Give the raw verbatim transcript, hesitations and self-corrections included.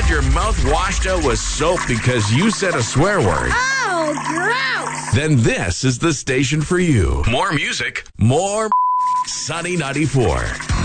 had your mouth washed out with soap because you said a swear word? Oh, gross! Then this is the station for you. More music, more Sunny ninety-four.